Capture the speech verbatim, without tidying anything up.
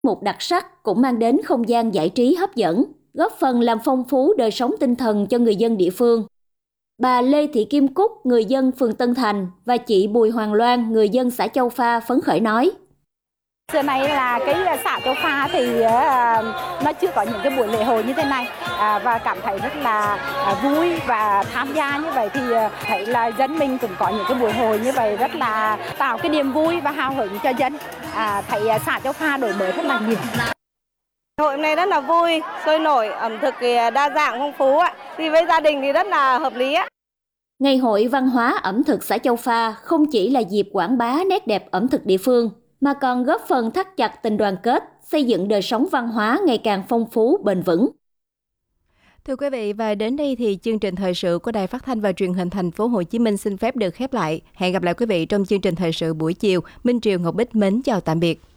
mục đặc sắc cũng mang đến không gian giải trí hấp dẫn, góp phần làm phong phú đời sống tinh thần cho người dân địa phương. Bà Lê Thị Kim Cúc, người dân phường Tân Thành và chị Bùi Hoàng Loan, người dân xã Châu Pha phấn khởi nói. Xưa nay là cái xã Châu Pha thì uh, nó chưa có những cái buổi lễ hội như thế này uh, và cảm thấy rất là uh, vui và tham gia như vậy thì uh, thấy là dân mình cũng có những cái buổi hội như vậy rất là tạo cái niềm vui và hào hứng cho dân. Uh, thấy uh, xã Châu Pha đổi mới rất là nhiều. Hội hôm nay rất là vui, sôi nổi, ẩm thực thì đa dạng phong phú ạ. Thì với gia đình thì rất là hợp lý ạ. Ngày hội văn hóa ẩm thực xã Châu Pha không chỉ là dịp quảng bá nét đẹp ẩm thực địa phương, mà còn góp phần thắt chặt tình đoàn kết, xây dựng đời sống văn hóa ngày càng phong phú, bền vững. Thưa quý vị, và đến đây thì chương trình thời sự của Đài Phát thanh và Truyền hình Thành phố Hồ Chí Minh xin phép được khép lại. Hẹn gặp lại quý vị trong chương trình thời sự buổi chiều. Minh Triều, Ngọc Bích mến chào tạm biệt.